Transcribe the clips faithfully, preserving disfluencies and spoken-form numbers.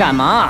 干嘛？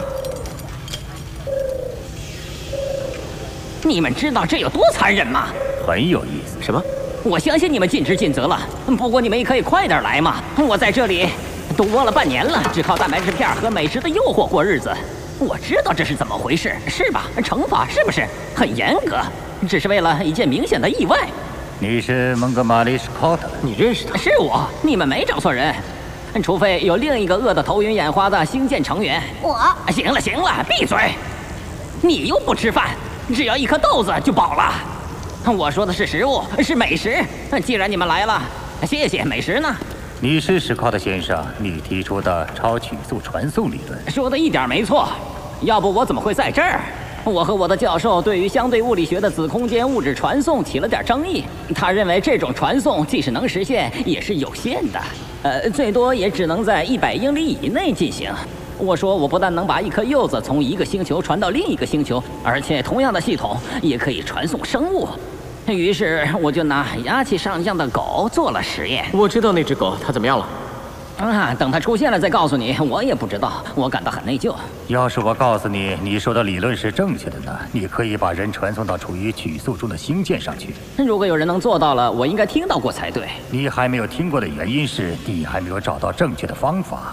你们知道这有多残忍吗？ 很有意思。 什么？ 我相信你们尽职尽责了，不过你们也可以快点来嘛。我在这里都窝了半年了，只靠蛋白质片和美食的诱惑过日子。我知道这是怎么回事，是吧？惩罚是不是很严格？只是为了一件明显的意外。 你是蒙哥马利·史考特？ 你认识他？ 是我，你们没找错人。除非有另一个饿得头晕眼花的星舰成员。 我。 行了行了，闭嘴！你又不吃饭，只要一颗豆子就饱了。我说的是食物，是美食。既然你们来了，谢谢。美食呢？ 你是史考特先生，你提出的超曲速传送理论说的一点没错。要不我怎么会在这儿？我和我的教授对于相对物理学的子空间物质传送起了点争议。他认为这种传送即使能实现，也是有限的，呃，最多也只能在一百英里以内进行。我说，我不但能把一颗柚子从一个星球传到另一个星球，而且同样的系统也可以传送生物。于是我就拿牙气上将的狗做了实验。 我知道那只狗，它怎么样了？ 啊，等它出现了再告诉你。我也不知道，我感到很内疚。 要是我告诉你，你说的理论是正确的呢？你可以把人传送到处于曲速中的星舰上去。 如果有人能做到了，我应该听到过才对。 你还没有听过的原因是你还没有找到正确的方法。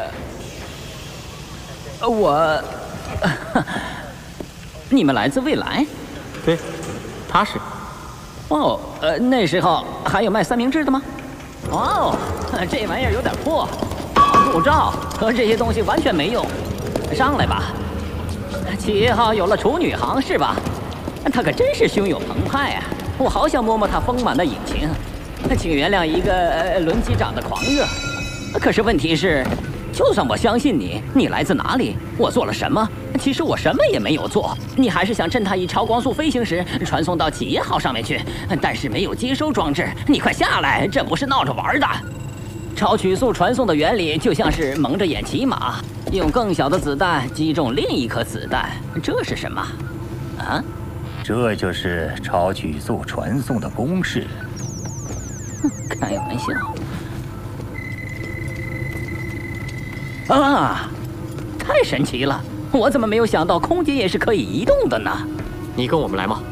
呃，我，你们来自未来？ 对，他是。 哦，呃，那时候还有卖三明治的吗？哦，这玩意儿有点破，护照和这些东西完全没用。上来吧，企业号有了处女航是吧？它可真是汹涌澎湃啊！我好想摸摸它丰满的引擎。请原谅一个呃轮机长的狂热。可是问题是，就算我相信你，你来自哪里？我做了什么？其实我什么也没有做。你还是想趁它以超光速飞行时传送到企业号上面去，但是没有接收装置。你快下来，这不是闹着玩的。超曲速传送的原理就像是蒙着眼骑马，用更小的子弹击中另一颗子弹。这是什么？啊？ 这就是超曲速传送的公式。 开玩笑。啊，太神奇了！我怎么没有想到空间也是可以移动的呢？ 你跟我们来吗？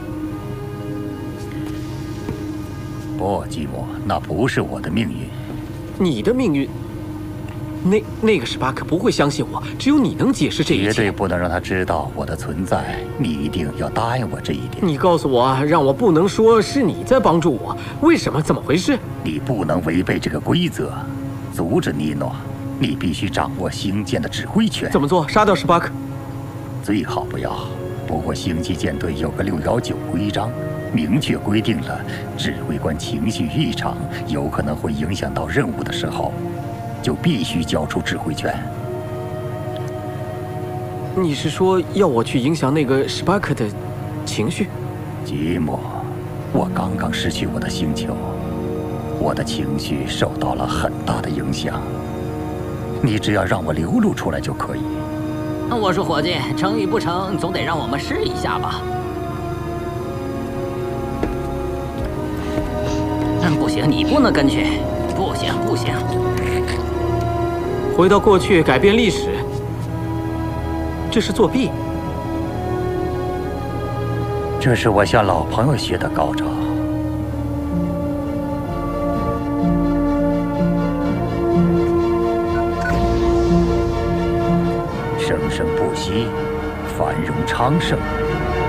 不，吉姆，那不是我的命运。 你的命运？那那个史巴克不会相信我，只有你能解释这一切。 绝对不能让他知道我的存在，你一定要答应我这一点。 你告诉我，让我不能说是你在帮助我，为什么？怎么回事？ 你不能违背这个规则，阻止尼诺。你必须掌握星舰的指挥权。 怎么做？杀掉史巴克？ 最好不要。不过星际舰队有个六幺九规章，明确规定了指挥官情绪异常有可能会影响到任务的时候，就必须交出指挥权。 你是说要我去影响那个史巴克的情绪？ 吉姆，我刚刚失去我的星球，我的情绪受到了很大的影响。你只要让我流露出来就可以。 我说伙计，成与不成，总得让我们试一下吧。嗯，不行，你不能跟去。不行，不行。 回到过去，改变历史，这是作弊。 这是我向老朋友学的高招。生生不息，繁荣昌盛。